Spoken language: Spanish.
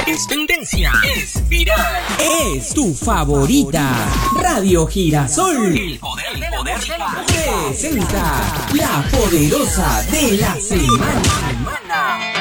Es tendencia, es viral, es tu favorita. Radio Girasol. El poder de la música Presenta la poderosa de la semana.